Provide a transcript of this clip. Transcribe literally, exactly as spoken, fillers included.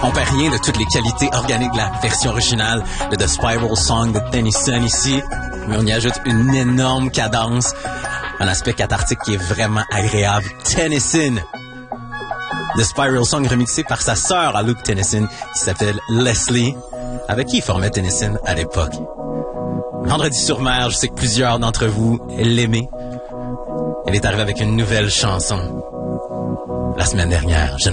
On perd rien de toutes les qualités organiques de la version originale de The Spiral Song de Tennyson ici, mais on y ajoute une énorme cadence, un aspect cathartique qui est vraiment agréable. Tennyson! The Spiral Song remixé par sa sœur à Luke Tennyson qui s'appelle Leslie, avec qui il formait Tennyson à l'époque. Vendredi sur mer, je sais que plusieurs d'entre vous l'aimaient. Elle est arrivée avec une nouvelle chanson la semaine dernière. Je